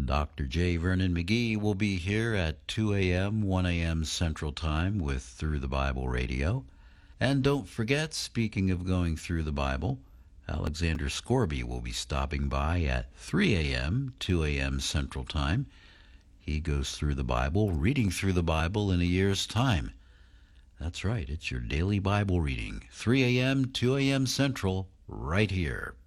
Dr. J. Vernon McGee will be here at 2 a.m., 1 a.m. Central Time with Through the Bible Radio. And don't forget, speaking of going through the Bible, Alexander Scorby will be stopping by at 3 a.m., 2 a.m. Central Time. He goes through the Bible, reading through the Bible in a year's time. That's right, it's your daily Bible reading, 3 a.m., 2 a.m. Central, right here.